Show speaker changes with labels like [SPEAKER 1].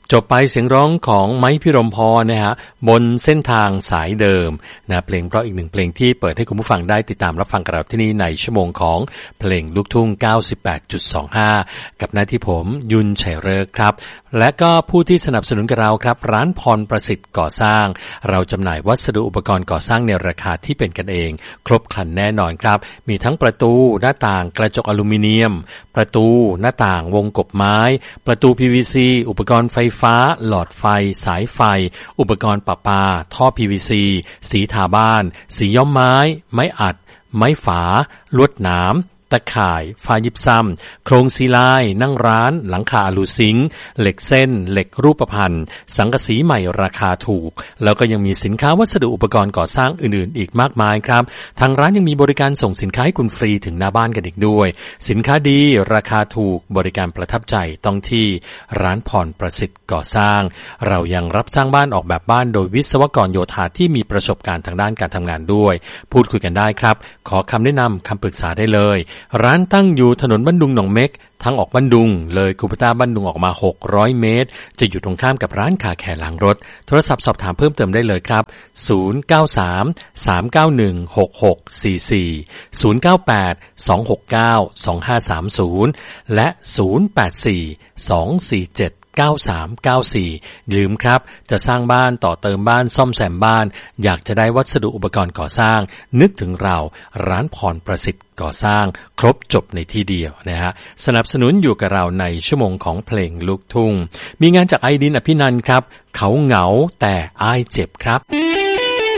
[SPEAKER 1] จบไปเสียงร้องของไม้พิรมพรนะฮะบนเส้นทางสายเดิมนะเพลงเพราะอีกหนึ่งเพลงที่เปิดให้คุณผู้ฟังได้ติดตามรับฟังกับเราที่นี่ในชั่วโมงของเพลงลูกทุ่ง 98.25 กับหน้าที่ผมยุนชัยฤกษ์ครับและก็ผู้ที่สนับสนุนกับเราครับร้านพรประสิทธิ์ก่อสร้างเราจำหน่ายวัสดุอุปกรณ์ก่อสร้างในราคาที่เป็นกันเองครบครันแน่นอนครับมีทั้งประตูหน้าต่างกระจกอลูมิเนียมประตูหน้าต่างวงกบไม้ประตู PVC อุปกรณ์ไฟฟ้าหลอดไฟสายไฟอุปกรณ์ประปาท่อ PVC สีทาบ้านสีย้อมไม้ไม้อัดไม้ฝาลวดหนามตะข่ายฝ้ายิบซ้ำโครงซีลายนั่งร้านหลังคาอลูซิงค์เหล็กเส้นเหล็กรูปพรรณสังกะสีใหม่ราคาถูกแล้วก็ยังมีสินค้าวัสดุอุปกรณ์ก่อสร้างอื่นๆอีกมากมายครับทางร้านยังมีบริการส่งสินค้าให้คุณฟรีถึงหน้าบ้านกันอีกด้วยสินค้าดีราคาถูกบริการประทับใจต้องที่ร้านพรประสิทธิ์ก่อสร้างเรายังรับสร้างบ้านออกแบบบ้านโดยวิศวกรโยธาที่มีประสบการณ์ทางด้านการทำงานด้วยพูดคุยกันได้ครับขอคำแนะนำคำปรึกษาได้เลยร้านตั้งอยู่ถนนบ้านดุงหนองเม็กทางออกบ้านดุงเลยคูปต้าบ้านดุงออกมา600เมตรจะอยู่ตรงข้ามกับร้านคาแคร์ล้างรถโทรศัพท์สอบถามเพิ่มเติมได้เลยครับ093 391 6644 098 269 2530และ084 2479394ลืมครับจะสร้างบ้านต่อเติมบ้านซ่อมแซมบ้านอยากจะได้วัสดุอุปกรณ์ก่อสร้างนึกถึงเราร้านพรประสิทธิ์ก่อสร้างครบจบในที่เดียวนะฮะสนับสนุนอยู่กับเราในชั่วโมงของเพลงลูกทุ่งมีงานจากไอดินอภินันท์ครับเขาเหงาแต่อ้ายเจ็บครับ